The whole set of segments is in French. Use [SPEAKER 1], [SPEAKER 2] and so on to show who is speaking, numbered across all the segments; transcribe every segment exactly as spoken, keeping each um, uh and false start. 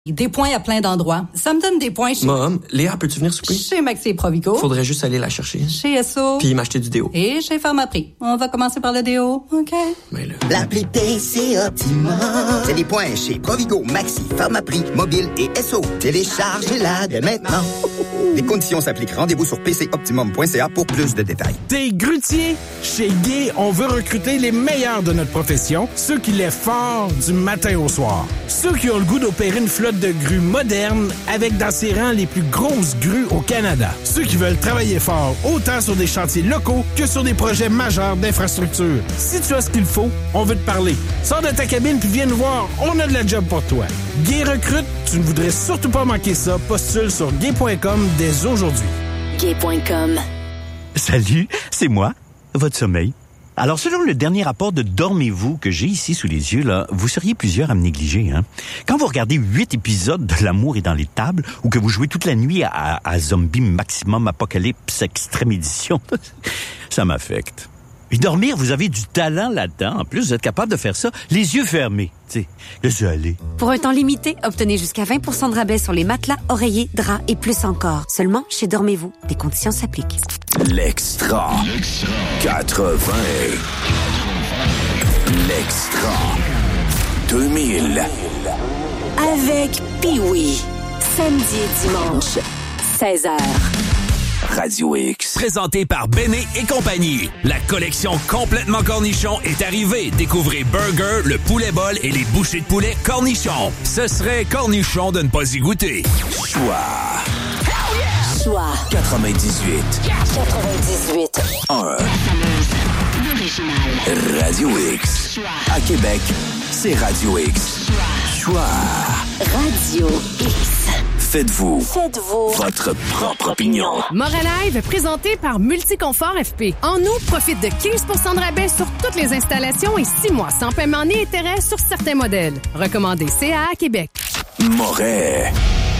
[SPEAKER 1] Des points à plein d'endroits. Ça me donne des points chez...
[SPEAKER 2] Mom, Léa, peux-tu venir souper?
[SPEAKER 1] Chez Maxi et Provigo.
[SPEAKER 2] Faudrait juste aller la chercher.
[SPEAKER 1] Chez Esso.
[SPEAKER 2] Puis m'acheter du déo.
[SPEAKER 1] Et chez Pharmaprix. On va commencer par le déo, OK?
[SPEAKER 2] Mais là...
[SPEAKER 3] L'appli Pay, c'est Optimum. C'est des points chez Provigo, Maxi, Pharmaprix, Mobile et Esso. Téléchargez-la dès maintenant. Les conditions s'appliquent. Rendez-vous sur p c optimum point c a pour plus de détails.
[SPEAKER 4] T'es grutier? Chez Guy, on veut recruter les meilleurs de notre profession, ceux qui lèvent fort du matin au soir. Ceux qui ont le goût d'opérer une flotte de grues moderne avec dans ses rangs les plus grosses grues au Canada. Ceux qui veulent travailler fort autant sur des chantiers locaux que sur des projets majeurs d'infrastructure. Si tu as ce qu'il faut, on veut te parler. Sors de ta cabine puis viens nous voir, on a de la job pour toi. Guy recrute, tu ne voudrais surtout pas manquer ça. Postule sur gay point com dès aujourd'hui.
[SPEAKER 5] gay point com.
[SPEAKER 6] Salut, c'est moi, votre sommeil. Alors, selon le dernier rapport de Dormez-vous que j'ai ici sous les yeux, là, vous seriez plusieurs à me négliger. Hein? Quand vous regardez huit épisodes de L'amour est dans les tables ou que vous jouez toute la nuit à, à Zombie Maximum Apocalypse Extrême Édition, ça m'affecte. Et dormir, vous avez du talent là-dedans. En plus, vous êtes capable de faire ça les yeux fermés. Tu sais, laissez aller.
[SPEAKER 5] Pour un temps limité, obtenez jusqu'à vingt pour cent de rabais sur les matelas, oreillers, draps et plus encore. Seulement chez Dormez-vous. Des conditions s'appliquent.
[SPEAKER 7] L'extra. L'extra. quatre-vingts. L'extra. deux mille.
[SPEAKER 5] Avec Pee-Wee. Samedi et dimanche, seize heures.
[SPEAKER 7] Radio X.
[SPEAKER 8] Présenté par Béné et compagnie. La collection complètement cornichon est arrivée. Découvrez Burger, le poulet bol et les bouchées de poulet cornichon. Ce serait cornichon de ne pas y goûter.
[SPEAKER 7] Choix.
[SPEAKER 5] Choix.
[SPEAKER 7] quatre-vingt-dix-huit.
[SPEAKER 5] quatre-vingt-dix-huit.
[SPEAKER 7] un. Radio X. À Québec, c'est Radio X. Choix.
[SPEAKER 5] Radio X.
[SPEAKER 7] Faites-vous.
[SPEAKER 5] Faites-vous.
[SPEAKER 7] Votre propre opinion.
[SPEAKER 9] Moralive, présenté par Multiconfort F P. En août, profite de quinze pour cent de rabais sur toutes les installations et six mois sans paiement ni intérêt sur certains modèles. Recommandé C A à Québec.
[SPEAKER 7] Moret.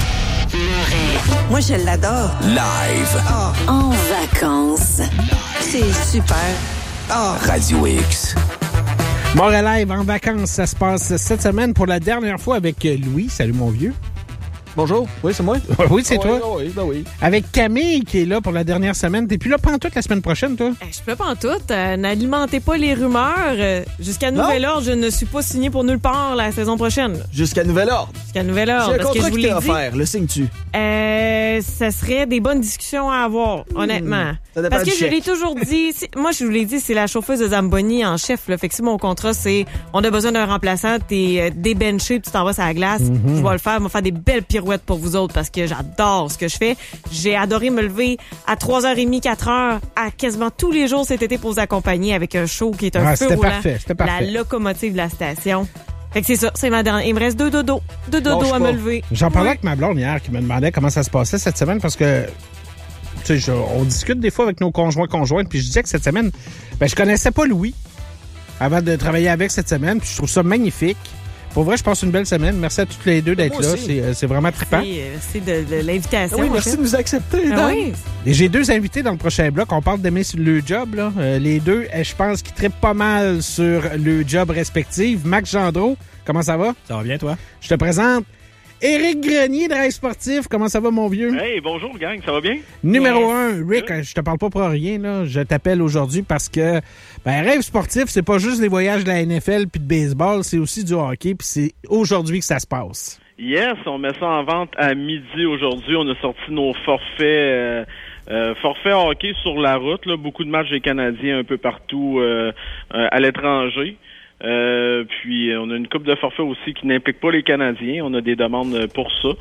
[SPEAKER 10] Moi, je l'adore.
[SPEAKER 7] Live.
[SPEAKER 5] Oh. En vacances.
[SPEAKER 10] C'est super. Oh.
[SPEAKER 7] Radio X.
[SPEAKER 4] Montréal Live en vacances, ça se passe cette semaine pour la dernière fois avec Louis. Salut mon vieux.
[SPEAKER 11] Bonjour, oui, c'est moi.
[SPEAKER 4] Oui, c'est
[SPEAKER 11] oh,
[SPEAKER 4] toi.
[SPEAKER 11] Oui, oui, ben oui.
[SPEAKER 4] Avec Camille qui est là pour la dernière semaine. T'es plus là pantoute la semaine prochaine, toi?
[SPEAKER 12] Euh, je peux pantoute. Euh, n'alimentez pas les rumeurs. Euh, jusqu'à nouvel ordre, je ne suis pas signé pour nulle part la saison prochaine.
[SPEAKER 11] Jusqu'à nouvel ordre?
[SPEAKER 12] Jusqu'à nouvel ordre.
[SPEAKER 11] J'ai un contrat
[SPEAKER 12] que je
[SPEAKER 11] qui t'est
[SPEAKER 12] vous l'ai
[SPEAKER 11] offert. Le signes-tu?
[SPEAKER 12] Euh, ça serait des bonnes discussions à avoir, honnêtement.
[SPEAKER 11] Mmh, ça dépend
[SPEAKER 12] Parce que
[SPEAKER 11] du
[SPEAKER 12] je
[SPEAKER 11] chèque.
[SPEAKER 12] l'ai toujours dit. Si, moi, je vous l'ai dit, c'est la chauffeuse de Zamboni en chef. Là. Fait que si mon contrat, c'est on a besoin d'un remplaçant, t'es euh, débenché, tu t'en vas sur la glace,
[SPEAKER 4] Mmh.
[SPEAKER 12] je vais le faire. Je vais faire des belles pirouettes pour vous autres parce que j'adore ce que je fais. J'ai adoré me lever à trois heures trente, quatre heures, à quasiment tous les jours cet été pour vous accompagner avec un show qui est un
[SPEAKER 4] Ah,
[SPEAKER 12] feu
[SPEAKER 4] c'était
[SPEAKER 12] roulant.
[SPEAKER 4] parfait, c'était parfait.
[SPEAKER 12] La locomotive de la station. Fait que c'est ça, c'est ma dernière. Il me reste deux dodos. Deux dodos
[SPEAKER 4] Lâche
[SPEAKER 12] à
[SPEAKER 4] pas.
[SPEAKER 12] me lever.
[SPEAKER 4] J'en parlais
[SPEAKER 12] Oui.
[SPEAKER 4] avec ma blonde hier qui me demandait comment ça se passait cette semaine parce que, tu sais, je- on discute des fois avec nos conjoints conjointes puis je disais que cette semaine, ben, je connaissais pas Louis avant de travailler avec cette semaine puis je trouve ça magnifique. Pour vrai, je passe une belle semaine. Merci à toutes les deux d'être
[SPEAKER 11] Moi
[SPEAKER 4] là.
[SPEAKER 11] aussi.
[SPEAKER 4] C'est, euh, c'est vraiment trippant.
[SPEAKER 12] Merci, euh, merci de, de l'invitation.
[SPEAKER 11] Oui,
[SPEAKER 12] en
[SPEAKER 11] merci
[SPEAKER 12] fait.
[SPEAKER 11] de nous accepter.
[SPEAKER 12] Ah
[SPEAKER 11] Dan.
[SPEAKER 12] oui.
[SPEAKER 4] Et j'ai deux invités dans le prochain bloc. On parle d'aimer sur le job. Là. Euh, les deux, euh, je pense qu'ils trippent pas mal sur le job respectif. Max Gendreau, comment ça va?
[SPEAKER 13] Ça va bien, toi?
[SPEAKER 4] Je te présente Éric Grenier de Rêve Sportif. Comment ça va, mon vieux?
[SPEAKER 14] Hey, bonjour, gang. Ça va bien?
[SPEAKER 4] Numéro un, Rick, je te parle pas pour rien. Là. Je t'appelle aujourd'hui parce que ben, Rêve Sportif, c'est pas juste les voyages de la N F L puis de baseball, c'est aussi du hockey. Puis c'est aujourd'hui que ça se passe.
[SPEAKER 14] Yes, on met ça en vente à midi aujourd'hui. On a sorti nos forfaits... Euh... Euh, forfait hockey sur la route, là, beaucoup de matchs des Canadiens un peu partout euh, euh, à l'étranger. Euh, puis on a une coupe de forfaits aussi qui n'implique pas les Canadiens. On a des demandes pour ça.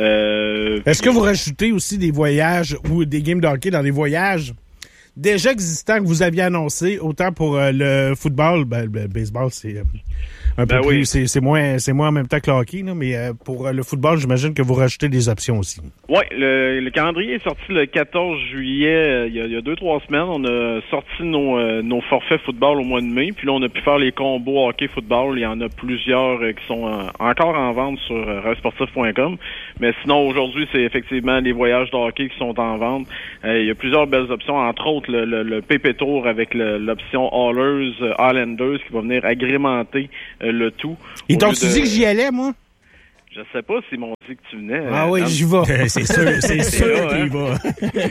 [SPEAKER 14] Euh,
[SPEAKER 4] Est-ce
[SPEAKER 14] puis...
[SPEAKER 4] que vous rajoutez aussi des voyages ou des games de hockey dans les voyages déjà existants que vous aviez annoncés, autant pour euh, le football, ben, le baseball, c'est euh, un peu
[SPEAKER 14] Ben
[SPEAKER 4] plus,
[SPEAKER 14] oui.
[SPEAKER 4] c'est, c'est moins, c'est moins en même temps que le hockey, là, mais euh, pour euh, le football, j'imagine que vous rajoutez des options aussi.
[SPEAKER 14] Oui, le, le calendrier est sorti le quatorze juillet, euh, il y a, il y a deux, trois semaines. On a sorti nos, euh, nos forfaits football au mois de mai, puis là, on a pu faire les combos hockey-football. Il y en a plusieurs euh, qui sont euh, encore en vente sur euh, rêve sportif point com. Mais sinon, aujourd'hui, c'est effectivement les voyages de hockey qui sont en vente. Euh, il y a plusieurs belles options, entre autres le, le, le P P Tour avec le, l'option Hallers, euh, Highlanders qui va venir agrémenter euh, le tout.
[SPEAKER 4] Ils
[SPEAKER 14] Au
[SPEAKER 4] t'ont
[SPEAKER 14] lieu de-
[SPEAKER 4] dit que j'y allais, moi?
[SPEAKER 14] Je sais pas s'ils m'ont dit que tu venais.
[SPEAKER 4] Ah
[SPEAKER 14] euh,
[SPEAKER 4] oui,
[SPEAKER 14] Tom.
[SPEAKER 4] j'y vais.
[SPEAKER 13] C'est sûr, c'est sûr
[SPEAKER 14] là,
[SPEAKER 13] qu'il
[SPEAKER 14] hein.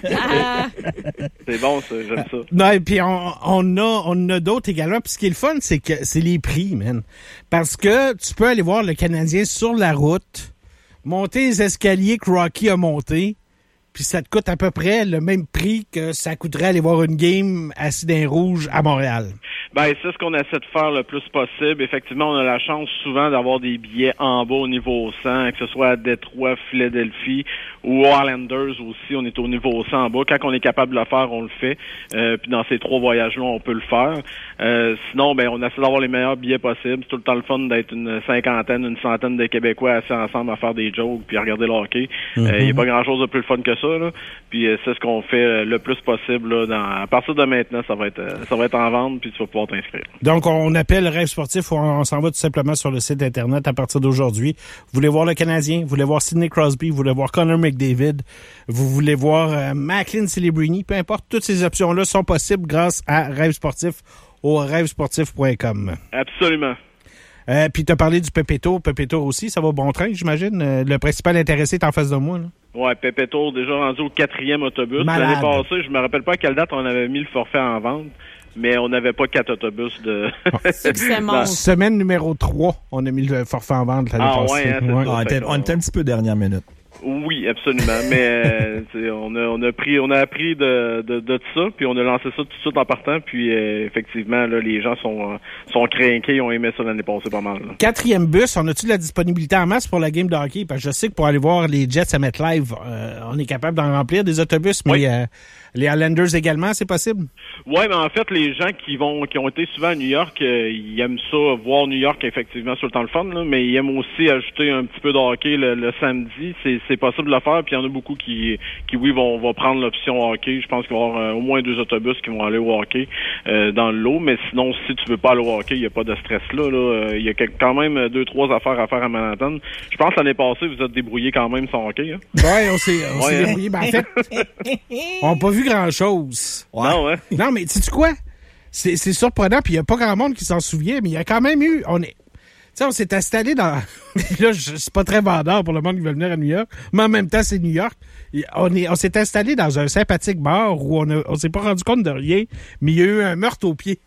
[SPEAKER 13] va.
[SPEAKER 14] C'est bon, ça, j'aime ça.
[SPEAKER 4] Non, et puis on, on a, on a d'autres également. Puis ce qui est le fun, c'est que c'est les prix, man. Parce que tu peux aller voir le Canadien sur la route, monter les escaliers que Rocky a montés, puis ça te coûte à peu près le même prix que ça coûterait aller voir une game assis dans les rouges à Montréal.
[SPEAKER 14] Ben, c'est ce qu'on essaie de faire le plus possible. Effectivement, on a la chance souvent d'avoir des billets en bas au niveau cent, que ce soit à Détroit, Philadelphie ou Islanders aussi. On est au niveau cent en bas. Quand on est capable de le faire, on le fait. Euh, puis dans ces trois voyages-là, on peut le faire. Euh, sinon, ben, on essaie d'avoir les meilleurs billets possibles. C'est tout le temps le fun d'être une cinquantaine, une centaine de Québécois assis ensemble à faire des jokes puis à regarder le hockey. Il
[SPEAKER 4] Mm-hmm.
[SPEAKER 14] euh, n'y a pas grand-chose de plus le fun que ça, là. Puis euh, c'est ce qu'on fait euh, le plus possible, là. Dans, à partir de maintenant, ça va être, euh, ça va être en vente puis tu vas pouvoir t'inscrire.
[SPEAKER 4] Donc, on appelle Rêve sportif, on, on s'en va tout simplement sur le site Internet à partir d'aujourd'hui. Vous voulez voir le Canadien, vous voulez voir Sidney Crosby, vous voulez voir Connor McDavid, vous voulez voir euh, Macklin Celebrini, peu importe, toutes ces options-là sont possibles grâce à Rêve sportif au rêve sportif point com.
[SPEAKER 14] Absolument.
[SPEAKER 4] Euh, puis tu as parlé du Pepito, Pepito aussi, ça va bon train, j'imagine. Euh, le principal intéressé est en face de moi, là.
[SPEAKER 14] Ouais, Pepito, déjà rendu au quatrième autobus.
[SPEAKER 4] Malade.
[SPEAKER 14] L'année passée, je me rappelle pas à quelle date on avait mis le forfait en vente, mais on n'avait pas quatre autobus de...
[SPEAKER 12] Succès monstre.
[SPEAKER 4] Semaine numéro trois, on a mis le forfait en vente l'année
[SPEAKER 14] Ah
[SPEAKER 4] passée.
[SPEAKER 14] ouais, hein, c'est
[SPEAKER 4] Ouais.
[SPEAKER 14] ça.
[SPEAKER 13] On était, on était un petit peu dernière minute.
[SPEAKER 14] Oui, absolument. Mais euh, t'sais, on a on a pris on a appris de, de, de ça, puis on a lancé ça tout de suite en partant, puis euh, effectivement là, les gens sont euh, sont craqués, ils ont aimé ça l'année passée pas mal. Là.
[SPEAKER 4] Quatrième bus, on a-tu de la disponibilité en masse pour la game de hockey? Parce que je sais que pour aller voir les Jets à MetLife, euh, on est capable d'en remplir des autobus, mais
[SPEAKER 14] Oui.
[SPEAKER 4] euh, les Islanders également, c'est possible?
[SPEAKER 14] Ouais, mais en fait, les gens qui vont qui ont été souvent à New York, euh, ils aiment ça, voir New York effectivement sur le temps le fun, là, mais ils aiment aussi ajouter un petit peu de hockey le, le samedi. C'est, c'est possible de le faire, puis il y en a beaucoup qui, qui oui, vont, vont prendre l'option hockey. Je pense qu'il va y avoir euh, au moins deux autobus qui vont aller au hockey euh, dans le lot, mais sinon, si tu veux pas aller au hockey, il n'y a pas de stress là. là. Euh, Il y a quand même deux, trois affaires à faire à Manhattan. Je pense que l'année passée, vous êtes débrouillés quand même sans hockey. Hein?
[SPEAKER 4] Ouais, on s'est, on
[SPEAKER 14] Ouais,
[SPEAKER 4] s'est
[SPEAKER 14] hein?
[SPEAKER 4] débrouillé. Ben, en fait, on n'a pas vu grand-chose.
[SPEAKER 14] Non, ouais.
[SPEAKER 4] Non, mais sais-tu quoi? C'est, c'est surprenant, puis il n'y a pas grand monde qui s'en souvient, mais il y a quand même eu... On est... Tu sais, on s'est installé dans... Là, je c'est pas très vendeur pour le monde qui veut venir à New York, mais en même temps, c'est New York. On, est, on s'est installé dans un sympathique bar où on, a, on s'est pas rendu compte de rien, mais il y a eu un meurtre au pied.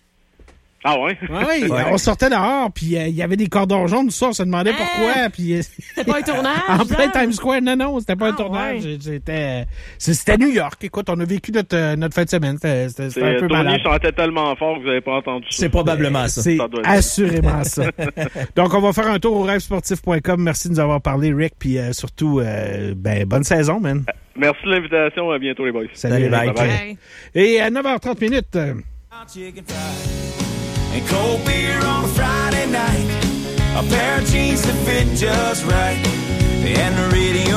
[SPEAKER 14] Ah ouais?
[SPEAKER 4] Oui, ouais. On sortait dehors, puis il euh, y avait des cordons jaunes, tout ça, on se demandait
[SPEAKER 12] Ah!
[SPEAKER 4] pourquoi. Puis, euh,
[SPEAKER 12] C'était pas un tournage?
[SPEAKER 4] en plein
[SPEAKER 12] là?
[SPEAKER 4] Times Square, non, non, c'était pas
[SPEAKER 12] Ah,
[SPEAKER 4] un tournage.
[SPEAKER 12] ouais.
[SPEAKER 4] C'était, c'était New York. Écoute, on a vécu notre, euh, notre fin de semaine. C'était, c'était, c'était
[SPEAKER 14] C'est,
[SPEAKER 4] un peu
[SPEAKER 14] Tony
[SPEAKER 4] malade.
[SPEAKER 14] chantait tellement fort que vous n'avez pas entendu ça.
[SPEAKER 13] C'est probablement ça.
[SPEAKER 4] C'est
[SPEAKER 14] Ça doit être
[SPEAKER 4] assurément ça. Donc, on va faire un tour au rêve sportif point com. Merci de nous avoir parlé, Rick, puis euh, surtout, euh, ben, bonne saison, man.
[SPEAKER 14] Merci de l'invitation. À bientôt, les boys.
[SPEAKER 4] Salut,
[SPEAKER 13] Salut,
[SPEAKER 4] Rick.
[SPEAKER 13] bye.
[SPEAKER 12] Hey.
[SPEAKER 4] Et à neuf heures trente minutes, euh,
[SPEAKER 7] Chicken fried and cold beer on a Friday night. A pair of jeans that fit just right. And the radio.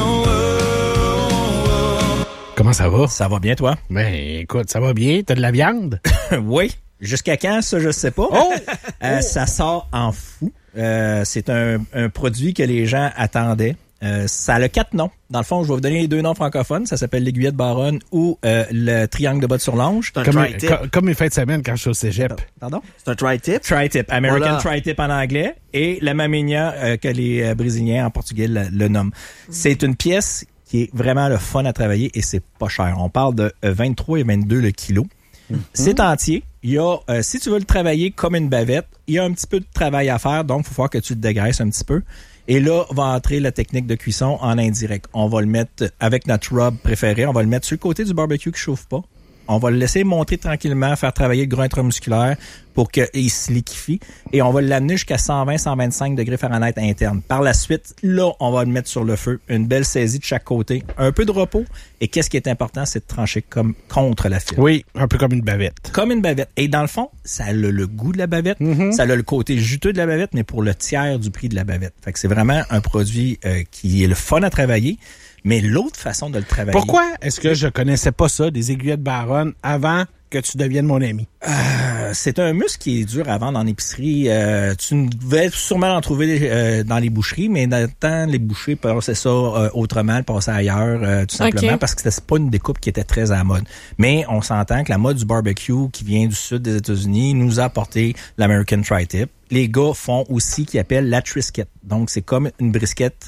[SPEAKER 7] Oh, oh.
[SPEAKER 4] comment ça va?
[SPEAKER 13] Ça va bien, toi?
[SPEAKER 4] Ben, écoute, ça va bien. T'as de la viande?
[SPEAKER 13] Oui. Jusqu'à quand, ça, je sais pas.
[SPEAKER 4] Oh!
[SPEAKER 13] Euh, ça sort en fou. Euh, c'est un, un produit que les gens attendaient. Euh, ça a quatre noms. Dans le fond, je vais vous donner les deux noms francophones. Ça s'appelle l'aiguillette baronne ou euh, le triangle de Bottes-sur-Longe.
[SPEAKER 2] C'est un
[SPEAKER 4] Comme,
[SPEAKER 2] tri-tip.
[SPEAKER 4] co- comme une fin de semaine quand je suis au cégep.
[SPEAKER 13] Pardon?
[SPEAKER 2] C'est un tri-tip.
[SPEAKER 13] Tri-tip. American
[SPEAKER 2] Voilà.
[SPEAKER 13] Tri-tip en anglais. Et la mamenia euh, que les euh, Brésiliens en portugais le, le nomment. C'est une pièce qui est vraiment le fun à travailler et c'est pas cher. On parle de euh, vingt-trois et vingt-deux le kilo. Mm-hmm. C'est entier. Il y a, euh, si tu veux le travailler comme une bavette, il y a un petit peu de travail à faire, donc il faut falloir que tu te dégraisses un petit peu. Et là, va entrer la technique de cuisson en indirect. On va le mettre avec notre rub préféré, on va le mettre sur le côté du barbecue qui chauffe pas. On va le laisser monter tranquillement, faire travailler le gras intramusculaire pour qu'il se liquifie. Et on va l'amener jusqu'à cent vingt à cent vingt-cinq degrés Fahrenheit interne. Par la suite, là, on va le mettre sur le feu. Une belle saisie de chaque côté. Un peu de repos. Et qu'est-ce qui est important, c'est de trancher comme contre la fibre.
[SPEAKER 4] Oui, un peu comme une bavette.
[SPEAKER 13] Comme une bavette. Et dans le fond, ça a le, le goût de la bavette.
[SPEAKER 4] Mm-hmm.
[SPEAKER 13] Ça a le côté juteux de la bavette, mais pour le tiers du prix de la bavette. Fait que c'est vraiment un produit euh, qui est le fun à travailler. Mais l'autre façon de le travailler...
[SPEAKER 4] Pourquoi est-ce que je connaissais pas ça, des aiguillettes baronne, avant que tu deviennes mon ami?
[SPEAKER 13] Euh, c'est un muscle qui est dur à vendre en épicerie. Euh, tu devais sûrement en trouver euh, dans les boucheries, mais dans le temps, les bouchers passaient ça euh, autrement, le passaient ailleurs, euh, tout simplement,
[SPEAKER 12] Okay.
[SPEAKER 13] parce que c'était pas une découpe qui était très à la mode. Mais on s'entend que la mode du barbecue qui vient du sud des États-Unis nous a apporté l'American Tri-Tip. Les gars font aussi ce qu'ils appellent la Trisket. Donc, c'est comme une brisquette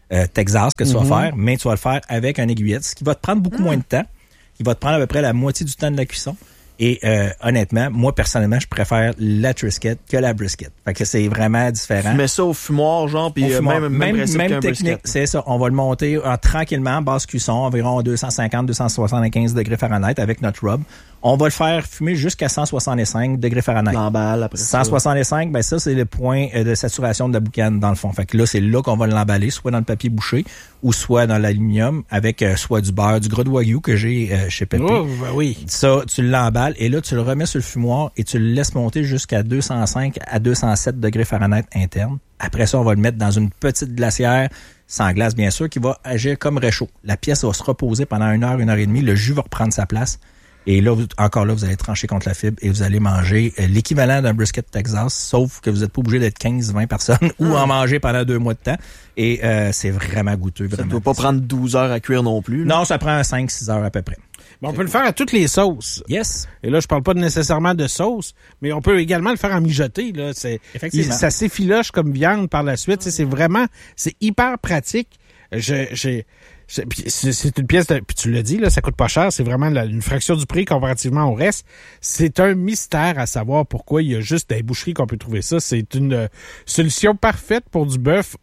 [SPEAKER 13] euh, Texas que tu
[SPEAKER 15] Mm-hmm.
[SPEAKER 13] vas faire, mais tu vas le faire avec un aiguillette, ce qui va te prendre beaucoup mm. moins de temps. Il va te prendre à peu près la moitié du temps de la cuisson. Et euh, honnêtement, moi, personnellement, je préfère la Triscuit que la brisket. Fait que c'est vraiment différent.
[SPEAKER 15] Tu mets ça au fumoir, genre, puis euh, même, même,
[SPEAKER 13] même,
[SPEAKER 15] principe
[SPEAKER 13] même
[SPEAKER 15] qu'un
[SPEAKER 13] technique,
[SPEAKER 15] brisket.
[SPEAKER 13] c'est ça. On va le monter en, tranquillement, basse cuisson, environ deux cent cinquante à deux cent soixante-quinze degrés Fahrenheit avec notre rub. On va le faire fumer jusqu'à cent soixante-cinq degrés Fahrenheit.
[SPEAKER 15] L'emballe après ça.
[SPEAKER 13] cent soixante-cinq, ben ça, c'est le point de saturation de la boucane, dans le fond. Fait que là, c'est là qu'on va l'emballer, soit dans le papier bouché ou soit dans l'aluminium avec euh, soit du beurre, du gras de wagyu que j'ai euh, chez Pépé.
[SPEAKER 4] Oh, ben oui.
[SPEAKER 13] Ça, tu l'emballes et là, tu le remets sur le fumoir et tu le laisses monter jusqu'à deux cent cinq à deux cent sept degrés Fahrenheit interne. Après ça, on va le mettre dans une petite glacière, sans glace bien sûr, qui va agir comme réchaud. La pièce va se reposer pendant une heure, une heure et demie. Le jus va reprendre sa place. Et là, vous, encore là, vous allez trancher contre la fibre et vous allez manger euh, l'équivalent d'un brisket Texas, sauf que vous n'êtes pas obligé d'être quinze vingt personnes ou en manger pendant deux mois de temps. Et euh, c'est vraiment goûteux. Vraiment.
[SPEAKER 15] Ça ne doit pas prendre douze heures à cuire non plus. Là.
[SPEAKER 13] Non, ça prend cinq six heures à peu près.
[SPEAKER 4] Mais on peut le faire à toutes les sauces.
[SPEAKER 13] Yes.
[SPEAKER 4] Et là, je parle pas nécessairement de sauce, mais on peut également le faire en mijoté. Là. C'est,
[SPEAKER 13] Effectivement.
[SPEAKER 4] Il, ça s'effiloche comme viande par la suite. Mm. C'est vraiment, c'est hyper pratique. Je, j'ai, c'est, c'est une pièce de, puis tu l'as dit, là, ça coûte pas cher. C'est vraiment la, une fraction du prix comparativement au reste. C'est un mystère à savoir pourquoi il y a juste des boucheries qu'on peut trouver ça. C'est une euh, solution parfaite pour du bœuf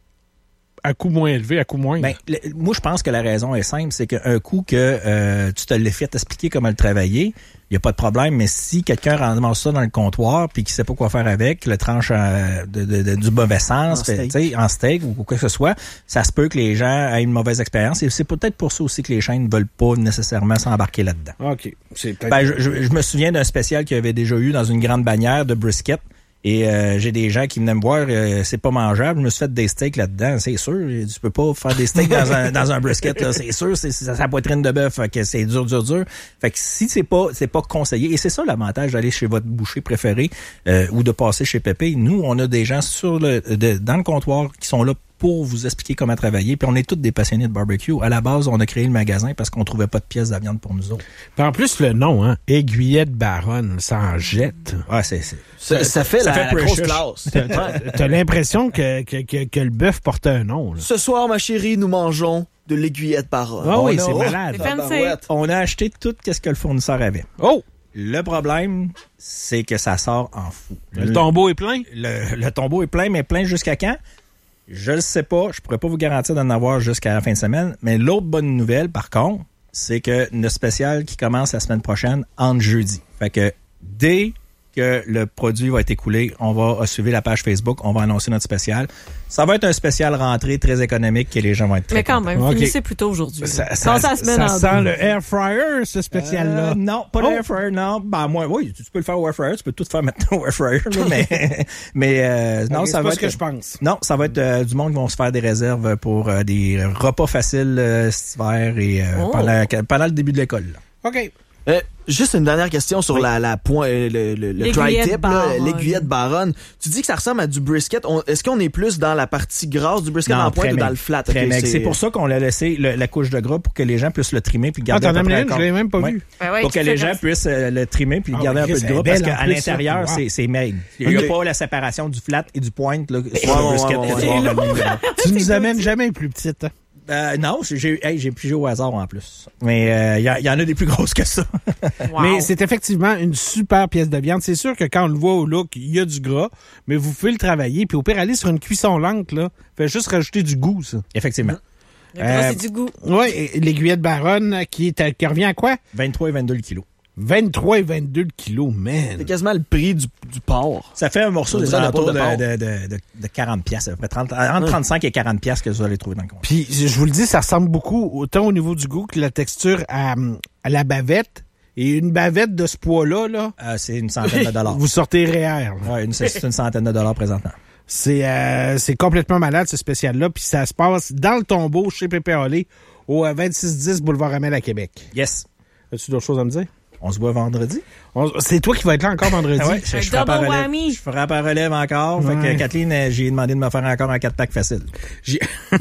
[SPEAKER 4] à coût moins élevé, à coût moins.
[SPEAKER 13] Ben, le, moi, je pense que la raison est simple, c'est qu'un coup que euh, tu te l'as fait t'expliquer comment le travailler, il n'y a pas de problème, mais si quelqu'un ramasse ça dans le comptoir puis qu'il sait pas quoi faire avec, le tranche euh, de, de, de, du mauvais sens, en fait, steak. en steak ou quoi que ce soit, ça se peut que les gens aient une mauvaise expérience. Et c'est peut-être pour ça aussi que les chaînes ne veulent pas nécessairement s'embarquer là-dedans.
[SPEAKER 4] OK. C'est peut-être...
[SPEAKER 13] Ben, je, je, je me souviens d'un spécial qu'il y avait déjà eu dans une grande bannière de brisket. Et euh, j'ai des gens qui venaient me voir, euh, c'est pas mangeable, je me suis fait des steaks là-dedans, c'est sûr, tu peux pas faire des steaks dans un dans un brisket là, c'est sûr, c'est, c'est sa poitrine de bœuf, fait que c'est dur dur dur. Fait que si c'est pas c'est pas conseillé, et c'est ça l'avantage d'aller chez votre boucher préféré euh, ou de passer chez Pépé, nous on a des gens sur le de, dans le comptoir qui sont là pour vous expliquer comment travailler. Puis on est tous des passionnés de barbecue. À la base, on a créé le magasin parce qu'on trouvait pas de pièces de viande pour nous autres.
[SPEAKER 4] Puis en plus, le nom, hein, Aiguillette Baronne, ça en jette.
[SPEAKER 13] Ouais, c'est, c'est
[SPEAKER 15] ça, ça fait ça la, fait la grosse classe.
[SPEAKER 4] T'as, t'as l'impression que, que, que, que le bœuf porte un nom. Là.
[SPEAKER 15] Ce soir, ma chérie, nous mangeons de l'aiguillette Baronne.
[SPEAKER 4] Oh oui,
[SPEAKER 15] on
[SPEAKER 4] c'est
[SPEAKER 15] a,
[SPEAKER 4] malade.
[SPEAKER 12] C'est
[SPEAKER 13] on a acheté tout ce que le fournisseur avait.
[SPEAKER 4] Oh!
[SPEAKER 13] Le problème, c'est que ça sort en fou.
[SPEAKER 4] Le, le tombeau est plein?
[SPEAKER 13] Le, le tombeau est plein, mais plein jusqu'à quand? Je le sais pas. Je pourrais pas vous garantir d'en avoir jusqu'à la fin de semaine. Mais l'autre bonne nouvelle, par contre, c'est que notre spécial qui commence la semaine prochaine, entre jeudi. Fait que dès que le produit va être écoulé, on va suivre la page Facebook, on va annoncer notre spécial. Ça va être un spécial rentrée très économique que les gens vont être très
[SPEAKER 12] Mais quand même,
[SPEAKER 4] okay.
[SPEAKER 12] finissez plutôt aujourd'hui.
[SPEAKER 4] Ça, ça, ça, ça sent le air fryer, ce spécial-là.
[SPEAKER 13] Euh, non, pas
[SPEAKER 4] oh.
[SPEAKER 13] le air fryer, non. Ben, moi, oui, tu peux le faire au air fryer, tu peux tout faire maintenant au air fryer, là, mais, mais, euh, non,
[SPEAKER 4] okay,
[SPEAKER 13] ça
[SPEAKER 4] c'est
[SPEAKER 13] va
[SPEAKER 4] pas
[SPEAKER 13] être.
[SPEAKER 4] ce que je pense.
[SPEAKER 13] Non, ça va être euh, du monde qui vont se faire des réserves pour euh, des repas faciles euh, cet hiver et euh, oh. pendant, pendant le début de l'école, là.
[SPEAKER 4] OK.
[SPEAKER 15] Euh, juste une dernière question sur oui. la, la point, le, le, le dry tip, là, l'aiguillette Baronne. Tu dis que ça ressemble à du brisket. On, est-ce qu'on est plus dans la partie grasse du brisket
[SPEAKER 13] non,
[SPEAKER 15] en pointe ou
[SPEAKER 13] maigre,
[SPEAKER 15] dans le flat?
[SPEAKER 13] Très
[SPEAKER 15] okay,
[SPEAKER 13] c'est... c'est pour ça qu'on l'a laissé le, la couche de gras pour que les gens puissent le trimer puis le garder
[SPEAKER 4] ah, t'en
[SPEAKER 13] à peu près
[SPEAKER 4] une, je l'ai même pas
[SPEAKER 13] ouais.
[SPEAKER 4] vu.
[SPEAKER 12] Ben ouais,
[SPEAKER 13] pour que les gens puissent euh, le trimer puis ah, garder un peu de gras parce qu'à l'intérieur, c'est, c'est maigre. Il n'y a pas la séparation du flat et du pointe là, sur le brisket.
[SPEAKER 4] Tu nous amènes jamais plus petite.
[SPEAKER 13] Euh, non, j'ai, hey, j'ai pigé au hasard en plus. Mais il euh, y, y en a des plus grosses que ça.
[SPEAKER 4] Wow. Mais c'est effectivement une super pièce de viande. C'est sûr que quand on le voit au look, il y a du gras, mais vous pouvez le travailler. Puis au pire, aller sur une cuisson lente, là, fait juste rajouter du goût, ça.
[SPEAKER 13] Effectivement.
[SPEAKER 12] Le gras, euh, c'est du goût.
[SPEAKER 4] Oui, l'aiguillette Baronne qui, est à, qui revient à quoi?
[SPEAKER 13] vingt-trois et vingt-deux le kilo.
[SPEAKER 4] vingt-trois et vingt-deux le kilo, man.
[SPEAKER 15] C'est quasiment le prix du, du porc.
[SPEAKER 13] Ça fait un morceau de alentours de, de, de, de, de quarante piastres, à peu près trente, entre trente-cinq et quarante piastres que vous allez trouver dans le compte.
[SPEAKER 4] Puis, je vous le dis, ça ressemble beaucoup, autant au niveau du goût que la texture à, à la bavette. Et une bavette de ce poids-là, là.
[SPEAKER 13] Euh, c'est une centaine de dollars.
[SPEAKER 4] Vous sortez réel.
[SPEAKER 13] Ouais, une, c'est une centaine de dollars présentement.
[SPEAKER 4] C'est, euh, c'est complètement malade, ce spécial-là. Puis ça se passe dans le tombeau chez Pépé Olé, au vingt-six dix Boulevard Amel à Québec.
[SPEAKER 13] Yes.
[SPEAKER 4] As-tu d'autres choses à me dire?
[SPEAKER 13] On se voit vendredi.
[SPEAKER 4] On, c'est toi qui vas être là encore vendredi.
[SPEAKER 13] Ah ouais, je, je, ferai pas relève, je ferai pas relève encore. Ouais. Fait que Kathleen, j'ai demandé de me faire encore un quatre pack facile.
[SPEAKER 4] J'y,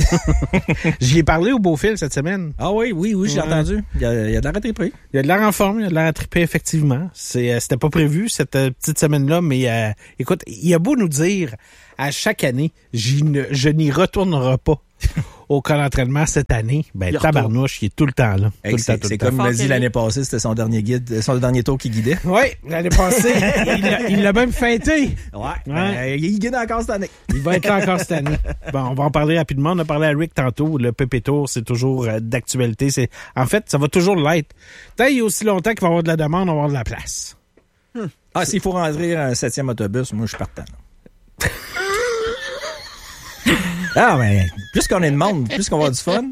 [SPEAKER 4] J'y ai parlé au Beaufil cette semaine.
[SPEAKER 13] Ah oui, oui, oui, j'ai ouais. entendu. Il y, a, il y a de l'air à triper.
[SPEAKER 4] Il y a de l'air en forme, il y a de l'air à triper, effectivement. C'est, c'était pas prévu, cette euh, petite semaine-là, mais euh, écoute, il a beau nous dire à chaque année, j'y ne, je n'y retournerai pas au camp d'entraînement cette année, ben
[SPEAKER 15] Il
[SPEAKER 4] tabarnouche, il est tout le temps là.
[SPEAKER 13] Hey,
[SPEAKER 4] tout le
[SPEAKER 13] c'est
[SPEAKER 4] temps, tout
[SPEAKER 13] c'est
[SPEAKER 4] le temps.
[SPEAKER 13] comme il l'a dit l'année passée, c'était son dernier guide, son dernier tour qui guidait.
[SPEAKER 4] Oui, l'année passée, il l'a- il l'a même feinté.
[SPEAKER 13] Ouais. Ben, il guide encore cette année.
[SPEAKER 4] Il va être là encore cette année. Bon, on va en parler rapidement. On a parlé à Rick tantôt. Le P P Tour, c'est toujours euh, d'actualité. C'est, en fait, ça va toujours l'être. Tant il y a aussi longtemps qu'il va y avoir de la demande, on va avoir de la place.
[SPEAKER 13] Hmm. Ah, s'il faut rentrer un septième autobus, moi, je suis partant. Ah, mais plus qu'on est de monde, plus qu'on va avoir du fun.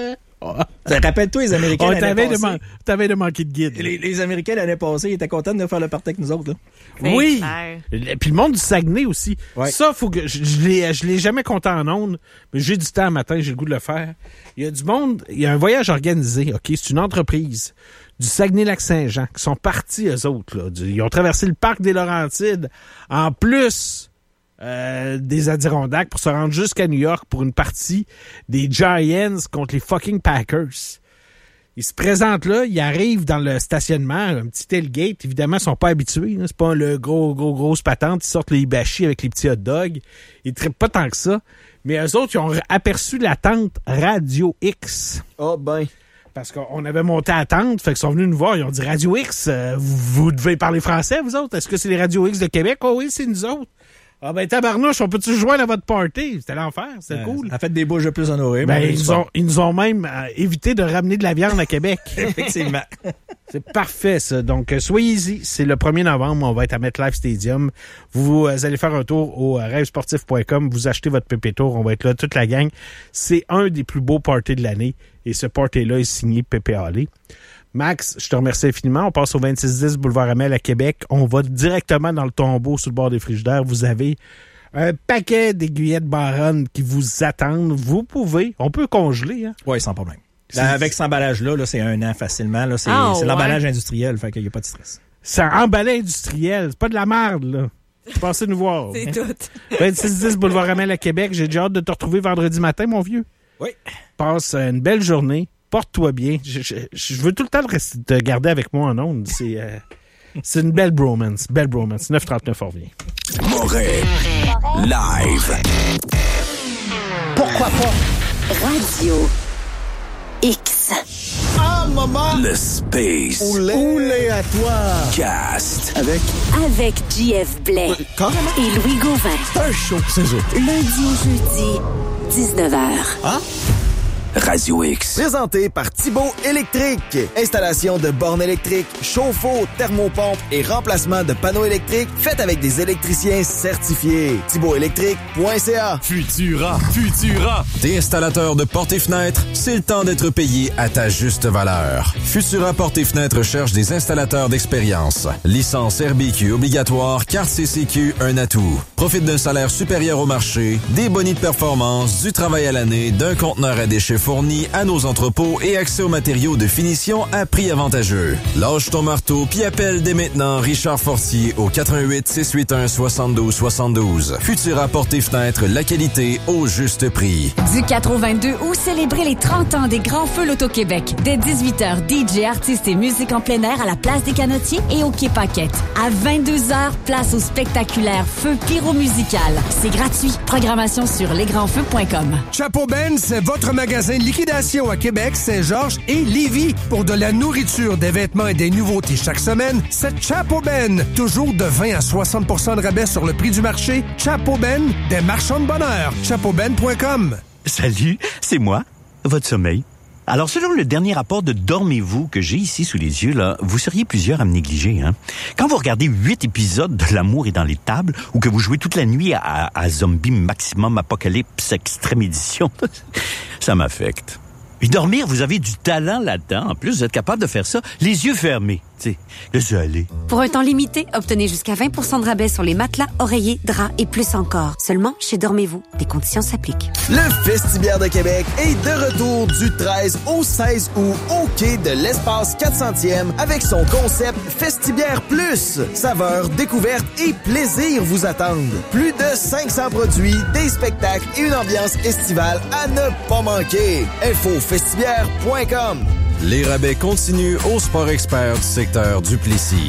[SPEAKER 13] Ça, rappelle-toi, les Américains,
[SPEAKER 4] On
[SPEAKER 13] l'année
[SPEAKER 4] t'avait de,
[SPEAKER 13] passée,
[SPEAKER 4] man- t'avais de manquer de guide.
[SPEAKER 13] les, les Américains, l'année passée, ils étaient contents de faire le party avec nous autres. Là.
[SPEAKER 4] Oui. Et puis le monde du Saguenay aussi.
[SPEAKER 13] Ouais.
[SPEAKER 4] Ça, faut que je, je l'ai, je l'ai jamais compté en ondes, mais j'ai du temps un matin, j'ai le goût de le faire. Il y a du monde, il y a un voyage organisé, OK? C'est une entreprise du Saguenay-Lac-Saint-Jean qui sont partis, eux autres. Là. Du- Ils ont traversé le parc des Laurentides, en plus euh, des Adirondacks, pour se rendre jusqu'à New York pour une partie des Giants contre les fucking Packers. Ils se présentent là, ils arrivent dans le stationnement, un petit tailgate. Évidemment, ils sont pas habitués. Là. C'est pas le gros, gros, grosse patente. Ils sortent les hibachi avec les petits hot dogs. Ils trippent pas tant que ça. Mais eux autres, ils ont aperçu la tente Radio X.
[SPEAKER 15] Oh ben.
[SPEAKER 4] Parce qu'on avait monté à la tente, fait qu'ils sont venus nous voir. Ils ont dit, Radio X, euh, vous, vous devez parler français, vous autres? Est-ce que c'est les Radio X de Québec? Oh oui, c'est nous autres. Ah ben tabarnouche, on peut-tu joindre à votre party? C'était l'enfer, c'était
[SPEAKER 13] Euh,
[SPEAKER 4] cool.
[SPEAKER 13] Ça fait des bouches de plus honorées.
[SPEAKER 4] Ben,
[SPEAKER 13] mais on a
[SPEAKER 4] ils,
[SPEAKER 13] du
[SPEAKER 4] nous ont,
[SPEAKER 13] fun.
[SPEAKER 4] ils nous ont même euh, évité de ramener de la viande à Québec.
[SPEAKER 13] Effectivement.
[SPEAKER 4] C'est parfait, ça. Donc, euh, soyez-y. C'est le premier novembre. On va être à MetLife Stadium. Vous, euh, allez faire un tour au euh, rêve sportif point com. Vous achetez votre P P Tour. On va être là, toute la gang. C'est un des plus beaux parties de l'année. Et ce party-là est signé P P Alley. Max, je te remercie infiniment. On passe au vingt-six dix Boulevard Amel à Québec. On va directement dans le tombeau sur le bord des frigidaires. Vous avez un paquet d'aiguillettes Baronne qui vous attendent. Vous pouvez. On peut congeler, hein?
[SPEAKER 13] Oui, sans problème. Là, avec cet emballage-là, là, c'est un an facilement. Là, c'est
[SPEAKER 4] Ah,
[SPEAKER 13] c'est
[SPEAKER 4] ouais.
[SPEAKER 13] l'emballage industriel, fait qu'il n'y a pas de stress.
[SPEAKER 4] C'est emballé industriel. C'est pas de la merde, là. Passez nous voir.
[SPEAKER 12] C'est tout.
[SPEAKER 4] vingt-six dix Boulevard Amel à Québec. J'ai déjà hâte de te retrouver vendredi matin, mon vieux.
[SPEAKER 13] Oui.
[SPEAKER 4] Passe une belle journée. Porte-toi bien. Je, je- je veux tout le temps le rester- te garder avec moi en ondes. C'est, euh, c'est une belle bromance. Belle bromance. neuf trente-neuf, on revient.
[SPEAKER 8] Moret. Live.
[SPEAKER 16] Pourquoi pas? Radio X.
[SPEAKER 17] Ah, maman!
[SPEAKER 8] Le Space.
[SPEAKER 17] Oulé. Oulé à toi!
[SPEAKER 8] Cast.
[SPEAKER 17] Avec
[SPEAKER 16] Avec J F Blais
[SPEAKER 17] carrément.
[SPEAKER 16] et Louis Gauvin.
[SPEAKER 17] C'est un show, c'est ça.
[SPEAKER 16] Lundi au jeudi, dix-neuf heures.
[SPEAKER 17] Hein?
[SPEAKER 8] Radio X.
[SPEAKER 15] Présenté par Thibaut Électrique. Installation de bornes électriques, chauffe-eau, thermopompe et remplacement de panneaux électriques faites avec des électriciens certifiés. thibaut électrique point c a.
[SPEAKER 8] Futura. Futura. T'es installateur de portes et fenêtres? C'est le temps d'être payé à ta juste valeur. Futura Portes et Fenêtres cherche des installateurs d'expérience. Licence R B Q obligatoire, carte C C Q, un atout. Profite d'un salaire supérieur au marché, des bonus de performance, du travail à l'année, d'un conteneur à déchets fourni à nos entrepôts et accès aux matériaux de finition à prix avantageux. Lâche ton marteau puis appelle dès maintenant Richard Fortier au quatre un huit, six huit un, six deux six deux. Futura Portes et Fenêtres, la qualité au juste prix.
[SPEAKER 18] Du quatre au vingt-deux août, célébrez les trente ans des Grands Feux L'Auto-Québec. Dès dix-huit heures, D J, artistes et musique en plein air à la place des Canotiers et au Quai Paquette. À vingt-deux heures, place au spectaculaire Feu pyro-musical. C'est gratuit. Programmation sur les grands feux point com.
[SPEAKER 19] Chapeau Ben, c'est votre magasin de liquidation à Québec, Saint-Georges et Lévis. Pour de la nourriture, des vêtements et des nouveautés chaque semaine, c'est Chapeau Ben. Toujours de vingt à soixante pour cent de rabais sur le prix du marché. Chapeau Ben, des marchands de bonheur. chapeau ben point com.
[SPEAKER 6] Salut, c'est moi, votre sommeil. Alors, selon le dernier rapport de Dormez-vous que j'ai ici sous les yeux, là, vous seriez plusieurs à me négliger. Hein? Quand vous regardez huit épisodes de L'amour est dans les tables ou que vous jouez toute la nuit à, à Zombie Maximum Apocalypse Extrême Édition, ça m'affecte. Et dormir, vous avez du talent là-dedans. En plus, vous êtes capable de faire ça les yeux fermés. Tu sais, laissez aller.
[SPEAKER 5] Pour un temps limité, obtenez jusqu'à vingt pour cent de rabais sur les matelas, oreillers, draps et plus encore. Seulement chez Dormez-vous. Des conditions s'appliquent.
[SPEAKER 15] Le Festibiaire de Québec est de retour du treize au seize août au quai de l'Espace quatre centième avec son concept Festibiaire Plus. Saveurs, découvertes et plaisir vous attendent. Plus de cinq cents produits, des spectacles et une ambiance estivale à ne pas manquer. Info festibiaire point com.
[SPEAKER 8] Les rabais continuent au Sport Expert du secteur Duplessis.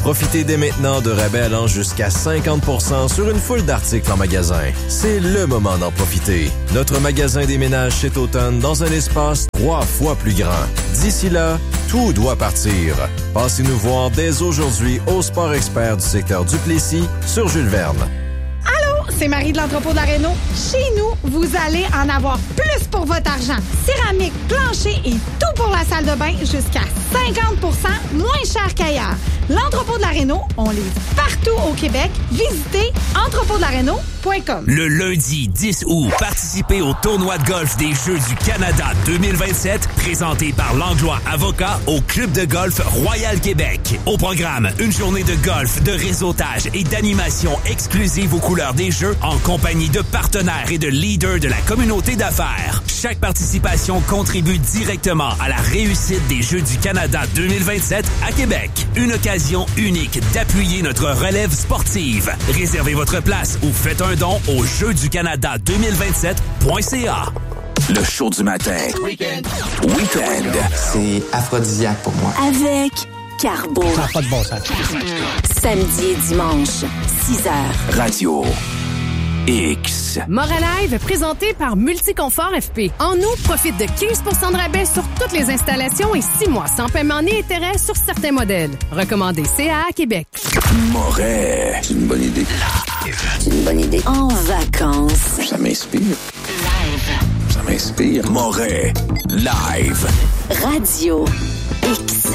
[SPEAKER 8] Profitez dès maintenant de rabais allant jusqu'à cinquante pour cent sur une foule d'articles en magasin. C'est le moment d'en profiter. Notre magasin des ménages cet automne dans un espace trois fois plus grand. D'ici là, tout doit partir. Passez-nous voir dès aujourd'hui au Sport Expert du secteur Duplessis sur Jules Verne.
[SPEAKER 20] Allô, c'est Marie de l'entrepôt de la Réno. Chez nous, vous allez en avoir plus pour votre argent. Céramique, plancher et tout pour la salle de bain jusqu'à cinquante pour cent moins cher qu'ailleurs. L'entrepôt de la Réno, on livre partout au Québec. Visitez entrepôt de la réno point com.
[SPEAKER 21] Le lundi dix août, participez au tournoi de golf des Jeux du Canada deux mille vingt-sept, présenté par Langlois Avocat au Club de golf Royal Québec. Au programme, une journée de golf, de réseautage et d'animation exclusive aux couleurs des Jeux en compagnie de partenaires et de leaders de la communauté d'affaires. Chaque participation contribue directement à la réussite des Jeux du Canada deux mille vingt-sept à Québec. Une occasion unique d'appuyer notre relève sportive. Réservez votre place ou faites un don au jeux du canada deux mille vingt-sept point c a. Le show du matin. Week-end. Week-end.
[SPEAKER 2] C'est aphrodisiaque pour moi.
[SPEAKER 16] Avec Carbo.
[SPEAKER 17] Ça n'a pas de bon sens.
[SPEAKER 16] Samedi et dimanche, six heures.
[SPEAKER 21] Radio X.
[SPEAKER 9] Moret Live, présenté par Multiconfort F P. En août, profite de quinze pour cent de rabais sur toutes les installations et six mois sans paiement ni intérêt sur certains modèles. Recommandé C A A Québec.
[SPEAKER 21] Moret.
[SPEAKER 2] C'est une bonne idée.
[SPEAKER 16] C'est une bonne idée. En vacances.
[SPEAKER 2] Ça m'inspire.
[SPEAKER 16] Live.
[SPEAKER 2] Ça m'inspire.
[SPEAKER 21] Moret. Live.
[SPEAKER 16] Radio X.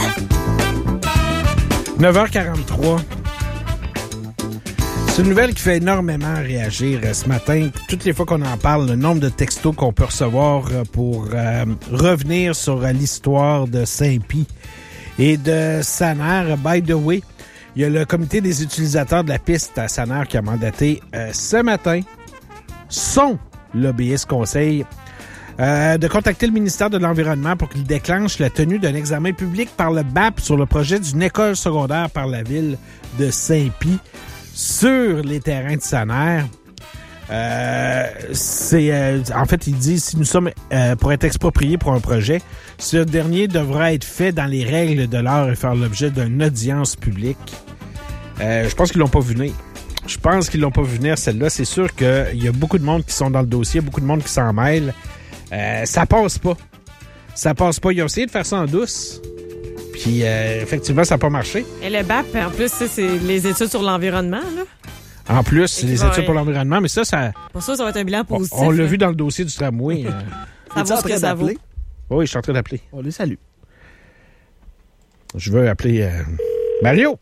[SPEAKER 4] neuf heures quarante-trois. C'est une nouvelle qui fait énormément réagir ce matin. Toutes les fois qu'on en parle, le nombre de textos qu'on peut recevoir pour euh, revenir sur l'histoire de Saint-Pie et de Saner. By the way, il y a le comité des utilisateurs de la piste à Saner qui a mandaté euh, ce matin son lobbyiste conseil euh, de contacter le ministère de l'Environnement pour qu'il déclenche la tenue d'un examen public par le B A P sur le projet d'une école secondaire par la ville de Saint-Pie sur les terrains de Saner. Euh, c'est, euh, en fait, il dit si nous sommes euh, pour être expropriés pour un projet, ce dernier devra être fait dans les règles de l'art et faire l'objet d'une audience publique. Euh, je pense qu'ils l'ont pas vu venir. Je pense qu'ils l'ont pas vu venir, celle-là. C'est sûr qu'il y a beaucoup de monde qui sont dans le dossier, beaucoup de monde qui s'en mêle. Euh, ça passe pas. Ça passe pas. Ils ont essayé de faire ça en douce. Puis, euh, effectivement, ça n'a pas marché.
[SPEAKER 12] Et le B A P, en plus, ça, c'est les études sur l'environnement, là.
[SPEAKER 4] En plus, c'est les études
[SPEAKER 12] ouais.
[SPEAKER 4] pour l'environnement, mais ça, ça...
[SPEAKER 12] Pour ça, ça va être un bilan positif.
[SPEAKER 4] On, on l'a
[SPEAKER 12] là.
[SPEAKER 4] vu dans le dossier du tramway. euh...
[SPEAKER 12] Ça vaut ce que ça vaut.
[SPEAKER 4] Oui, je suis en train d'appeler.
[SPEAKER 17] On les salue.
[SPEAKER 4] Je veux appeler... Euh... Mario!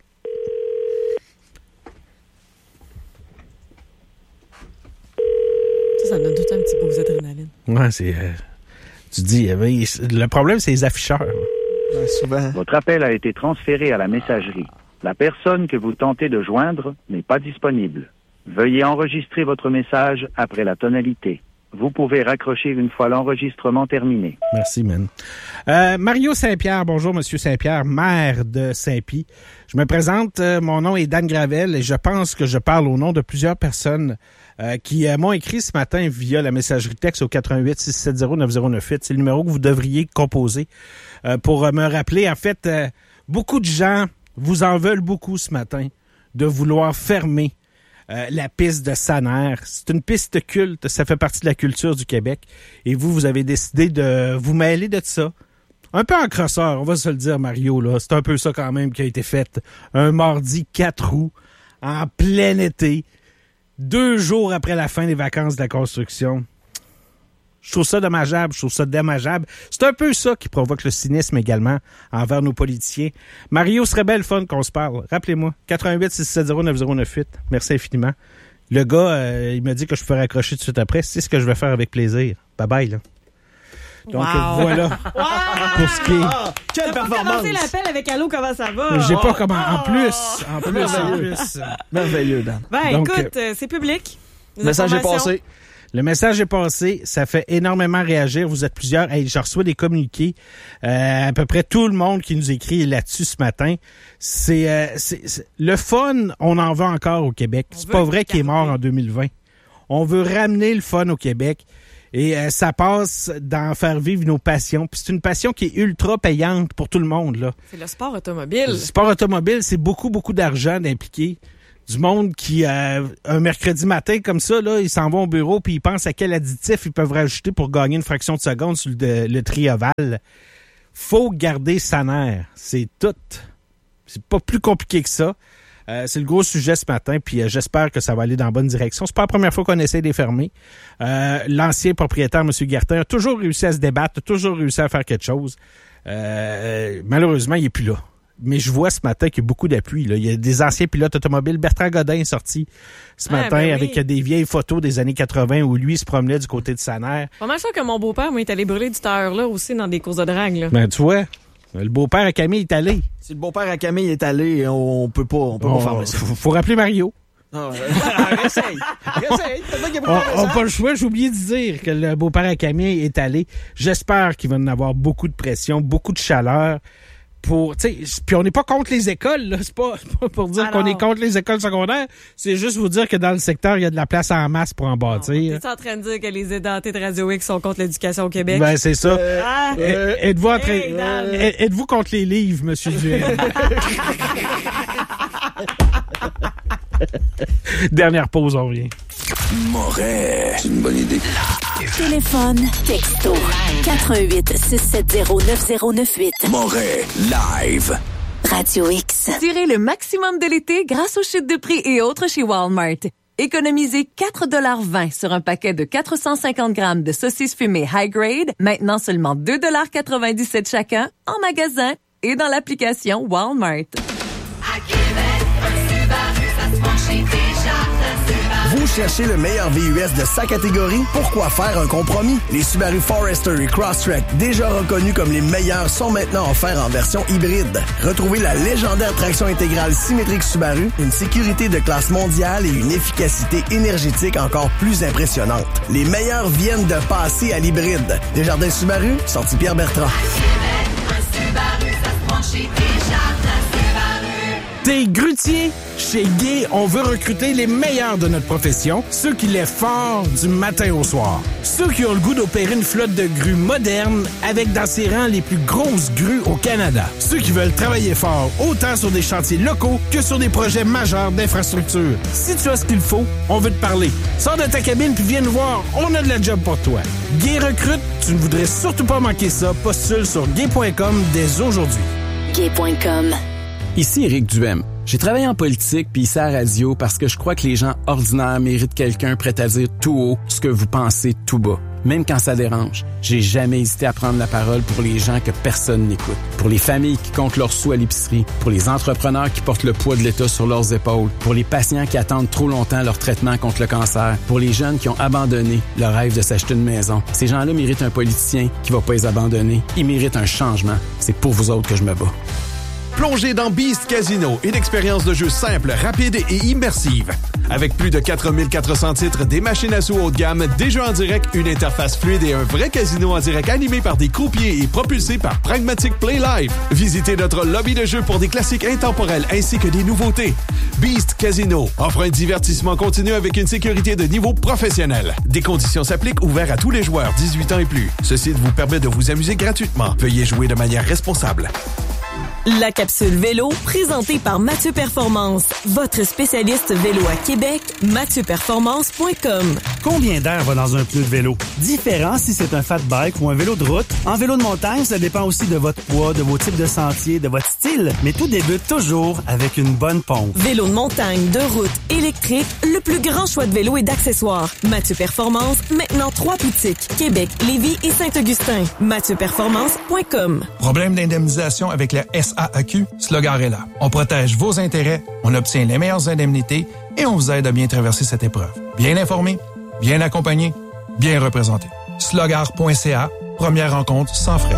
[SPEAKER 12] Ça, ça donne tout un petit boost d'adrénaline.
[SPEAKER 4] Ouais, c'est... Euh... Tu dis... Euh, le problème, c'est les afficheurs.
[SPEAKER 17] Ouais, souvent.
[SPEAKER 22] Votre appel a été transféré à la messagerie. La personne que vous tentez de joindre n'est pas disponible. Veuillez enregistrer votre message après la tonalité. Vous pouvez raccrocher une fois l'enregistrement terminé.
[SPEAKER 4] Merci, man. Euh, Mario Saint-Pierre, bonjour, Monsieur Saint-Pierre, maire de Saint-Pie. Je me présente, euh, mon nom est Dan Gravel et je pense que je parle au nom de plusieurs personnes euh, qui euh, m'ont écrit ce matin via la messagerie texte au quatre un huit, six sept zéro, neuf zéro neuf huit. C'est le numéro que vous devriez composer euh, pour euh, me rappeler. En fait, euh, beaucoup de gens vous en veulent beaucoup ce matin de vouloir fermer Euh, la piste de Saner. C'est une piste culte, ça fait partie de la culture du Québec. Et vous, vous avez décidé de vous mêler de ça. Un peu en crosseur, on va se le dire, Mario, là. C'est un peu ça quand même qui a été fait. Un mardi quatre août, en plein été, deux jours après la fin des vacances de la construction. Je trouve ça dommageable, je trouve ça dommageable. C'est un peu ça qui provoque le cynisme également envers nos politiciens. Mario, ce serait belle fun qu'on se parle. Rappelez-moi, quatre un huit, six sept zéro, neuf zéro neuf huit. Merci infiniment. Le gars, euh, il m'a dit que je ferais raccrocher tout de suite après. C'est ce que je vais faire avec plaisir. Bye-bye, là. Donc,
[SPEAKER 12] wow.
[SPEAKER 4] voilà.
[SPEAKER 12] Wow.
[SPEAKER 4] Pour ce qui est...
[SPEAKER 17] Ah, quelle performance!
[SPEAKER 12] Commencer l'appel avec Allô, comment ça va?
[SPEAKER 4] J'ai pas comment... En plus, en plus, en
[SPEAKER 17] Merveilleux.
[SPEAKER 4] plus.
[SPEAKER 17] Merveilleux, Dan.
[SPEAKER 12] Ben,
[SPEAKER 4] Donc,
[SPEAKER 12] écoute, euh, c'est public.
[SPEAKER 17] Le message est passé.
[SPEAKER 4] Le message est passé, ça fait énormément réagir. Vous êtes plusieurs. Hey, je reçois des communiqués. Euh, à peu près tout le monde qui nous écrit là-dessus ce matin. C'est, euh, c'est, c'est le fun. On en veut encore au Québec. On c'est pas vrai qu'il est mort en deux mille vingt. On veut ramener le fun au Québec. Et euh, ça passe d'en faire vivre nos passions. Puis c'est une passion qui est ultra payante pour tout le monde, là.
[SPEAKER 12] C'est le sport automobile.
[SPEAKER 4] Le sport automobile, c'est beaucoup, beaucoup d'argent d'impliquer. Du monde qui, euh, un mercredi matin comme ça, là, ils s'en vont au bureau puis ils pensent à quel additif ils peuvent rajouter pour gagner une fraction de seconde sur le, le tri ovale. Faut garder sa nerf. C'est tout. C'est pas plus compliqué que ça. Euh, c'est le gros sujet ce matin, puis euh, j'espère que ça va aller dans la bonne direction. C'est pas la première fois qu'on essaie de les fermer. Euh, l'ancien propriétaire, M. Guertin, a toujours réussi à se débattre, a toujours réussi à faire quelque chose. Euh, malheureusement, il est plus là. Mais je vois ce matin qu'il y a beaucoup d'appui. Là. Il y a des anciens pilotes automobiles. Bertrand Godin est sorti ce matin
[SPEAKER 12] ah, ben oui.
[SPEAKER 4] avec des vieilles photos des années quatre-vingts où lui se promenait du côté de sa nerf.
[SPEAKER 12] Pas mal sûr que mon beau-père, moi, est allé brûler du tailleur là aussi dans des courses de drague. Là.
[SPEAKER 4] Ben, tu vois, le beau-père à Camille est allé.
[SPEAKER 17] Si le beau-père à Camille est allé, on, on peut pas, on peut
[SPEAKER 4] on,
[SPEAKER 17] pas faire ça.
[SPEAKER 4] Faut, faut rappeler Mario.
[SPEAKER 17] Non, réessaye. Réessaye.
[SPEAKER 4] On n'a pas le choix. J'ai oublié de dire que le beau-père à Camille est allé. J'espère qu'il va en avoir beaucoup de pression, beaucoup de chaleur. Pour, tu sais, puis on n'est pas contre les écoles, là. C'est pas, c'est pas pour dire Alors, qu'on est contre les écoles secondaires. C'est juste vous dire que dans le secteur, il y a de la place en masse pour en bâtir.
[SPEAKER 12] T'es en train de dire que les édentés de Radio X sont contre l'éducation au Québec?
[SPEAKER 4] Ben, c'est ça.
[SPEAKER 12] Euh, ah,
[SPEAKER 4] euh, êtes-vous en train,
[SPEAKER 12] hey,
[SPEAKER 4] euh, êtes-vous contre les livres, monsieur Duel? Dernière pause, on revient.
[SPEAKER 21] Moret.
[SPEAKER 2] C'est une bonne idée.
[SPEAKER 16] Téléphone, texto, quatre un huit, six sept zéro, neuf zéro neuf huit.
[SPEAKER 21] Moret, live.
[SPEAKER 16] Radio X.
[SPEAKER 1] Tirez le maximum de l'été grâce aux chutes de prix et autres chez Walmart. Économisez quatre dollars vingt sur un paquet de quatre cent cinquante grammes de saucisses fumées high grade, maintenant seulement deux dollars quatre-vingt-dix-sept chacun, en magasin et dans l'application Walmart.
[SPEAKER 7] À Québec, un Subaru, ça se penche chez
[SPEAKER 15] Vous cherchez le meilleur V U S de sa catégorie? Pourquoi faire un compromis? Les Subaru Forester et Crosstrek, déjà reconnus comme les meilleurs, sont maintenant offerts en version hybride. Retrouvez la légendaire traction intégrale symétrique Subaru, une sécurité de classe mondiale et une efficacité énergétique encore plus impressionnante. Les meilleurs viennent de passer à l'hybride. Desjardins Subaru, sortie Pierre Bertrand.
[SPEAKER 7] un Subaru, ça se penche chez Desjardins Subaru.
[SPEAKER 4] T'es grutier? Chez Guy, on veut recruter les meilleurs de notre profession, ceux qui lèvent fort du matin au soir. Ceux qui ont le goût d'opérer une flotte de grues moderne avec dans ses rangs les plus grosses grues au Canada. Ceux qui veulent travailler fort autant sur des chantiers locaux que sur des projets majeurs d'infrastructure. Si tu as ce qu'il faut, on veut te parler. Sors de ta cabine puis viens nous voir, on a de la job pour toi. Guy recrute, tu ne voudrais surtout pas manquer ça. Postule sur gay point com dès aujourd'hui.
[SPEAKER 16] gay point com.
[SPEAKER 3] Ici Éric Duhem. J'ai travaillé en politique puis ici à la radio parce que je crois que les gens ordinaires méritent quelqu'un prêt à dire tout haut ce que vous pensez tout bas. Même quand ça dérange, j'ai jamais hésité à prendre la parole pour les gens que personne n'écoute. Pour les familles qui comptent leurs sous à l'épicerie, pour les entrepreneurs qui portent le poids de l'État sur leurs épaules, pour les patients qui attendent trop longtemps leur traitement contre le cancer, pour les jeunes qui ont abandonné le rêve de s'acheter une maison. Ces gens-là méritent un politicien qui va pas les abandonner. Ils méritent un changement. C'est pour vous autres que je me bats.
[SPEAKER 23] Plongez dans Beast Casino, une expérience de jeu simple, rapide et immersive. Avec plus de quatre mille quatre cents titres, des machines à sous haut de gamme, des jeux en direct, une interface fluide et un vrai casino en direct animé par des croupiers et propulsé par Pragmatic Play Live. Visitez notre lobby de jeu pour des classiques intemporels ainsi que des nouveautés. Beast Casino offre un divertissement continu avec une sécurité de niveau professionnel. Des conditions s'appliquent, ouverts à tous les joueurs dix-huit ans et plus. Ce site vous permet de vous amuser gratuitement. Veuillez jouer de manière responsable.
[SPEAKER 1] La capsule vélo, présentée par Mathieu Performance, votre spécialiste vélo à Québec, mathieu performance point com.
[SPEAKER 24] Combien d'air va dans un pneu de vélo? Différent si c'est un fat bike ou un vélo de route. En vélo de montagne, ça dépend aussi de votre poids, de vos types de sentiers, de votre style, mais tout débute toujours avec une bonne pompe.
[SPEAKER 1] Vélo de montagne, de route, électrique, le plus grand choix de vélos et d'accessoires. Mathieu Performance, maintenant trois boutiques, Québec, Lévis et Saint-Augustin. mathieu performance point com.
[SPEAKER 25] Problème d'indemnisation avec la S A A Q? Slogar est là. On protège vos intérêts, on obtient les meilleures indemnités et on vous aide à bien traverser cette épreuve. Bien informé, bien accompagné, bien représenté. slogar point c a, première rencontre sans frais.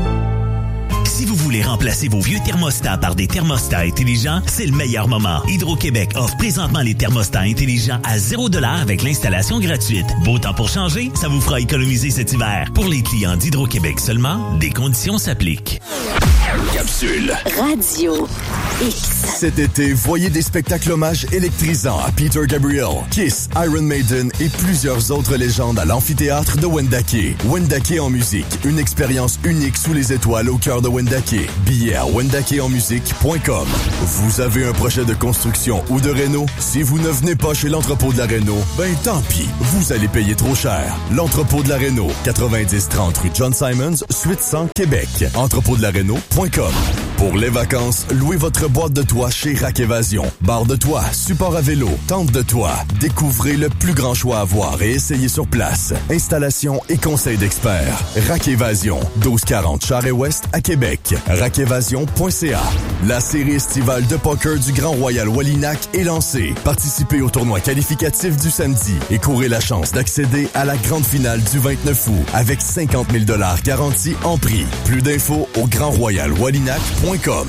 [SPEAKER 21] Si vous voulez remplacer vos vieux thermostats par des thermostats intelligents, c'est le meilleur moment. Hydro-Québec offre présentement les thermostats intelligents à zéro dollar avec l'installation gratuite. Beau temps pour changer, ça vous fera économiser cet hiver. Pour les clients d'Hydro-Québec seulement, des conditions s'appliquent. capsule.
[SPEAKER 16] Radio X.
[SPEAKER 10] Cet été, voyez des spectacles hommages électrisants à Peter Gabriel, Kiss, Iron Maiden et plusieurs autres légendes à l'amphithéâtre de Wendake. Wendake en musique, une expérience unique sous les étoiles au cœur de Wendake. Billets à wendake en musique point com. Vous avez un projet de construction ou de réno? Si vous ne venez pas chez l'entrepôt de la Réno, ben tant pis, vous allez payer trop cher. L'entrepôt de la Réno, quatre-vingt-dix trente rue John Simons, suite cent, Québec. entrepôt de la réno point com. Pour les vacances, louez votre boîte de toit chez Rack Évasion. Barre de toit, support à vélo, tente de toit. Découvrez le plus grand choix à voir et essayez sur place. Installation et conseils d'experts. Rack Évasion, douze quarante Charest-Ouest à Québec. rack évasion point c a. La série estivale de poker du Grand Royal Wallinac est lancée. Participez au tournoi qualificatif du samedi et courez la chance d'accéder à la grande finale du vingt-neuf août avec cinquante mille dollars garantis en prix. Plus d'infos au grand royal wallinac point com.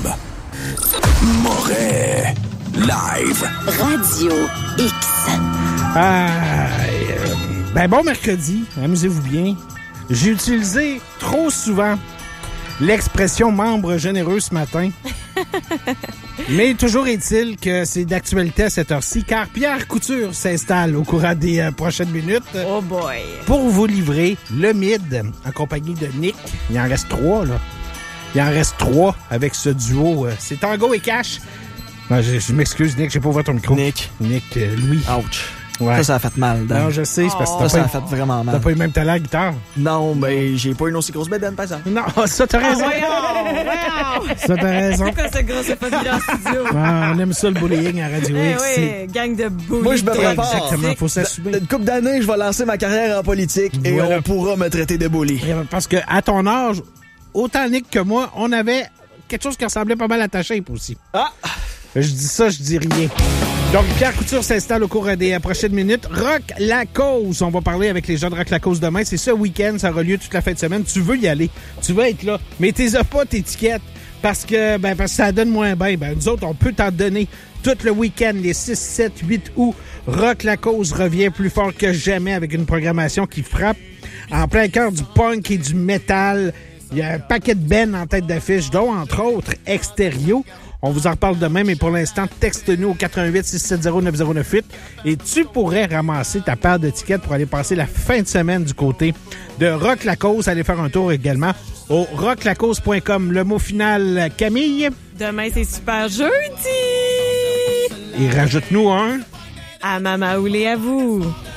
[SPEAKER 21] Moret Live.
[SPEAKER 16] Radio X.
[SPEAKER 4] Ah, euh, ben bon mercredi, amusez-vous bien. J'ai utilisé trop souvent l'expression membre généreux ce matin. Mais toujours est-il que c'est d'actualité à cette heure-ci, car Pierre Couture s'installe au courant des euh, prochaines minutes.
[SPEAKER 12] Oh boy!
[SPEAKER 4] Pour vous livrer le mid en compagnie de Nick. Il en reste trois, là. Il en reste trois avec ce duo. Euh, c'est Tango et Cash. Non, je, je m'excuse, Nick, j'ai pas ouvert ton micro.
[SPEAKER 17] Nick.
[SPEAKER 4] Nick, euh, Louis.
[SPEAKER 17] Ouch.
[SPEAKER 4] Ouais.
[SPEAKER 17] Ça, ça a fait mal. Dan.
[SPEAKER 4] Non, je sais, c'est parce que
[SPEAKER 17] ça,
[SPEAKER 4] t'as
[SPEAKER 17] ça
[SPEAKER 4] pas,
[SPEAKER 17] a fait vraiment mal.
[SPEAKER 4] T'as pas eu le même talent à la guitare.
[SPEAKER 17] Non, mais j'ai pas une aussi grosse bédaine, par exemple.
[SPEAKER 4] Non, ça, t'as raison.
[SPEAKER 12] Oh, voyons, voyons.
[SPEAKER 4] Ça, t'as raison.
[SPEAKER 12] C'est quoi ce gros, c'est pas de en studio?
[SPEAKER 4] Ah, on aime ça, le bullying à Radio
[SPEAKER 12] Eh
[SPEAKER 4] X.
[SPEAKER 12] oui,
[SPEAKER 4] C'est-
[SPEAKER 12] gang de bullies.
[SPEAKER 17] Moi, je me prépare.
[SPEAKER 4] Exactement, faut s'assumer.
[SPEAKER 17] Une couple d'années, je vais lancer ma carrière en politique et
[SPEAKER 4] Voilà.
[SPEAKER 17] on pourra me traiter de bully.
[SPEAKER 4] Parce que à ton âge, autant Nick que moi, on avait quelque chose qui ressemblait pas mal à ta shape aussi.
[SPEAKER 17] Ah!
[SPEAKER 4] Je dis ça, je dis rien. Donc, Pierre Couture s'installe au cours des prochaines minutes. Rock la cause. On va parler avec les gens de Rock la cause demain. C'est ce week-end. Ça aura lieu toute la fin de semaine. Tu veux y aller. Tu veux être là. Mais t'es pas t'étiquettes parce que, ben, parce que ça donne moins bien. Ben, nous autres, on peut t'en donner tout le week-end, les six, sept, huit août. Rock la cause revient plus fort que jamais avec une programmation qui frappe en plein cœur du punk et du métal. Il y a un paquet de bands en tête d'affiche, dont, entre autres, Extérieur. On vous en reparle demain, mais pour l'instant, texte-nous au quatre un huit, six sept zéro, neuf zéro neuf huit et tu pourrais ramasser ta paire de tickets pour aller passer la fin de semaine du côté de Rock la cause. Allez faire un tour également au rock la cause point com. Le mot final, Camille.
[SPEAKER 12] Demain, c'est super jeudi!
[SPEAKER 4] Et rajoute-nous un.
[SPEAKER 12] À Mama Oulé à vous!